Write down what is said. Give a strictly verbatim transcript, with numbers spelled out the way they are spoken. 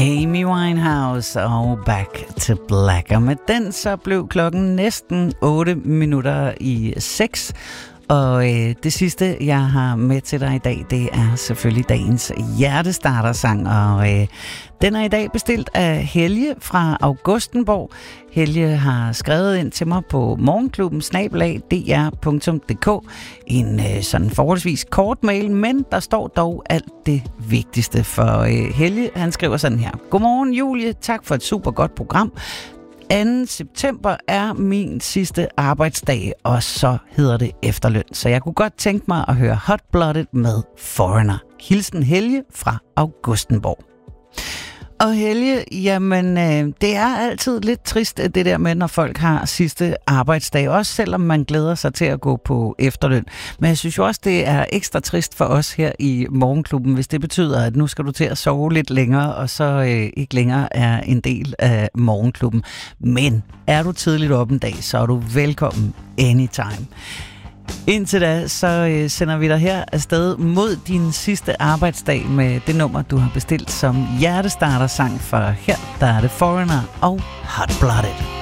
Amy Winehouse og Back to Black. Og med den så blev klokken næsten otte minutter i seks. Og øh, det sidste, jeg har med til dig i dag, det er selvfølgelig dagens hjertestartersang. Og øh, den er i dag bestilt af Helge fra Augustenborg. Helge har skrevet ind til mig på morgenklubben snabel-a d r punktum d k. En øh, sådan forholdsvis kort mail, men der står dog alt det vigtigste for øh, Helge. Han skriver sådan her. Godmorgen Julie, tak for et super godt program. anden september er min sidste arbejdsdag, og så hedder det efterløn. Så jeg kunne godt tænke mig at høre Hot Blooded med Foreigner. Hilsen Helge fra Augustenborg. Og Helge, jamen øh, det er altid lidt trist, det der med, når folk har sidste arbejdsdag, også selvom man glæder sig til at gå på efterløn. Men jeg synes jo også, det er ekstra trist for os her i Morgenklubben, hvis det betyder, at nu skal du til at sove lidt længere, og så øh, ikke længere er en del af Morgenklubben. Men er du tidligt op en dag, så er du velkommen anytime. Indtil da, så øh, sender vi dig her afsted mod din sidste arbejdsdag med det nummer, du har bestilt som hjertestartersang, for her der er det Foreigner og Hot Blooded.